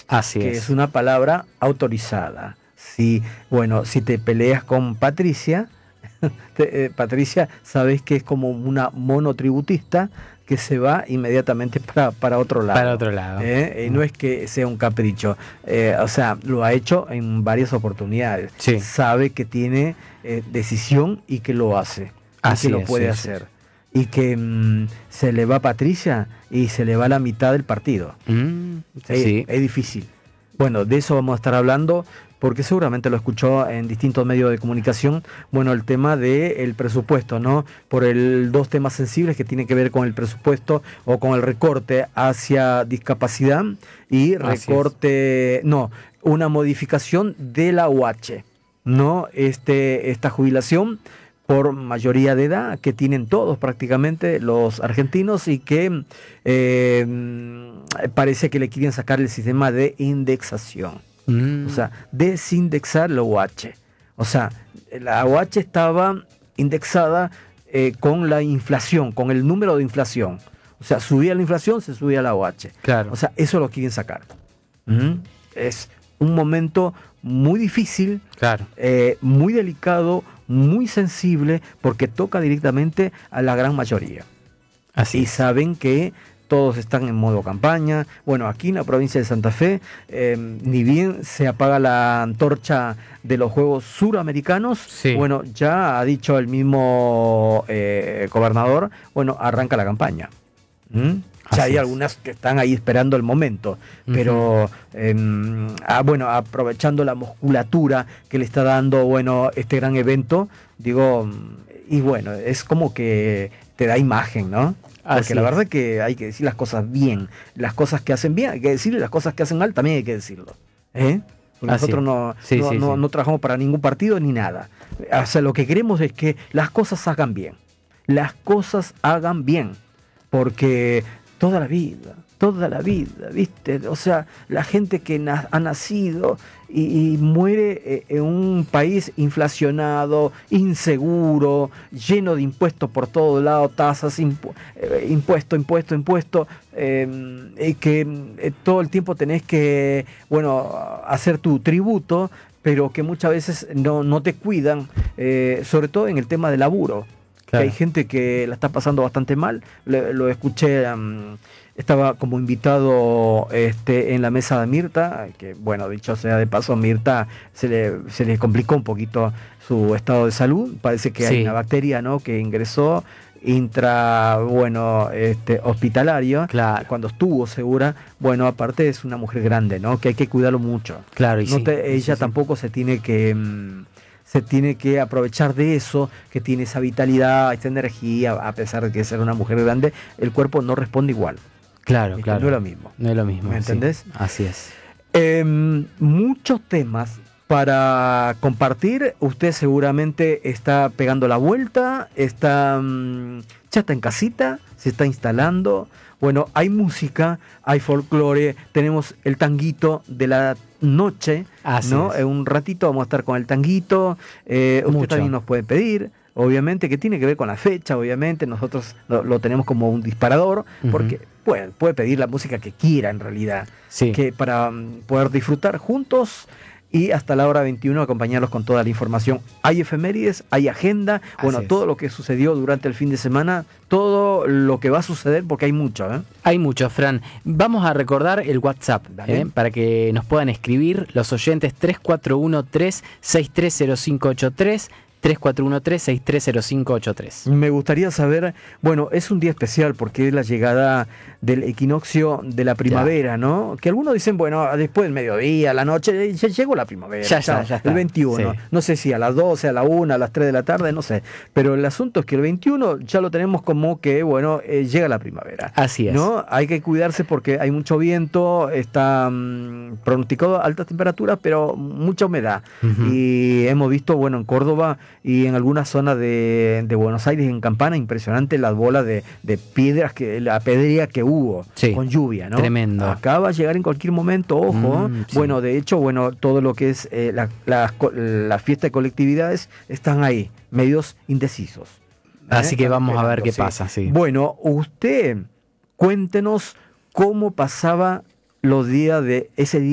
Así que es. es una palabra autorizada. Si te peleas con Patricia, Patricia, sabes que es como una monotributista que se va inmediatamente para otro lado. Para otro lado. No es que sea un capricho. O sea, lo ha hecho en varias oportunidades. Sí. Sabe que tiene decisión y que lo hace. Así y que lo es, puede sí, hacer. sí. Y que se le va a Patricia y se le va la mitad del partido. Sí. Es difícil. Bueno, de eso vamos a estar hablando, porque seguramente lo escuchó en distintos medios de comunicación. Bueno, el tema del presupuesto, ¿no? Por dos temas sensibles que tienen que ver con el presupuesto o con el recorte hacia discapacidad y una modificación de la UH, ¿no? Esta jubilación por mayoría de edad que tienen todos prácticamente los argentinos y que parece que le quieren sacar el sistema de indexación. O sea, desindexar la UH. O sea, la UH estaba indexada con la inflación, con el número de inflación. O sea, subía la inflación, se subía la UH. Claro. O sea, eso lo quieren sacar. Es un momento muy difícil, claro. Muy delicado, muy sensible, porque toca directamente a la gran mayoría. Así y es. Saben que todos están en modo campaña. Bueno, aquí en la provincia de Santa Fe, ni bien se apaga la antorcha de los Juegos Suramericanos, sí. Bueno, ya ha dicho el mismo gobernador, bueno, arranca la campaña. Ya hay algunas que están ahí esperando el momento, pero aprovechando la musculatura que le está dando, bueno, este gran evento, digo, y bueno, es como que te da imagen, ¿no? Porque la verdad es que hay que decir las cosas bien, las cosas que hacen bien hay que decirlo, y las cosas que hacen mal también hay que decirlo, Porque nosotros no trabajamos para ningún partido ni nada. O sea, lo que queremos es que las cosas hagan bien, porque toda la vida, ¿viste? O sea, la gente que ha nacido y muere en un país inflacionado, inseguro, lleno de impuestos por todos lados, tasas, impuesto, que todo el tiempo tenés que, hacer tu tributo, pero que muchas veces no te cuidan, sobre todo en el tema del laburo. Claro. Que hay gente que la está pasando bastante mal. Lo escuché, estaba como invitado en la mesa de Mirta, que bueno, dicho sea de paso, Mirta se le complicó un poquito su estado de salud. Parece que hay una bacteria, ¿no?, que ingresó hospitalario, claro. Cuando estuvo segura. Bueno, aparte es una mujer grande, ¿no?, que hay que cuidarlo mucho. Claro, y ella tampoco se tiene que aprovechar de eso, que tiene esa vitalidad, esa energía, a pesar de que ser una mujer grande, el cuerpo no responde igual. Claro. No es lo mismo. No es lo mismo. ¿Me entendés? Sí, así es. Muchos temas para compartir. Usted seguramente está pegando la vuelta, ya está en casita, se está instalando. Bueno, hay música, hay folclore, tenemos el tanguito de la noche, ¿no? En un ratito vamos a estar con el tanguito. Usted también nos puede pedir, obviamente, que tiene que ver con la fecha, obviamente. Nosotros lo tenemos como un disparador, porque puede pedir la música que quiera en realidad, que para poder disfrutar juntos. Y hasta la hora 21 acompañarlos con toda la información. Hay efemérides, hay agenda, todo lo que sucedió durante el fin de semana, todo lo que va a suceder, porque hay mucho. Hay mucho, Fran. Vamos a recordar el WhatsApp, para que nos puedan escribir los oyentes. 3413-630583, 3413-630583. Me gustaría saber, es un día especial porque es la llegada del equinoccio de la primavera, ¿no? Que algunos dicen, después del mediodía, a la noche, ya llegó la primavera. Ya está. El 21. Sí. No sé si a las 12, a la 1, a las 3 de la tarde, no sé. Pero el asunto es que el 21 ya lo tenemos como que, llega la primavera. Así es. ¿No? Hay que cuidarse porque hay mucho viento, está pronosticado altas temperaturas, pero mucha humedad. Y hemos visto, en Córdoba y en algunas zonas de Buenos Aires, en Campana, impresionante las bolas de piedras, la pedrea que hubo con lluvia, ¿no? Tremendo. Acá va a llegar en cualquier momento, ojo. De hecho, todo lo que es la fiesta de colectividades están ahí, medios indecisos. Así que vamos a ver qué pasa. Sí. Bueno, usted cuéntenos cómo pasaba los días de ese día.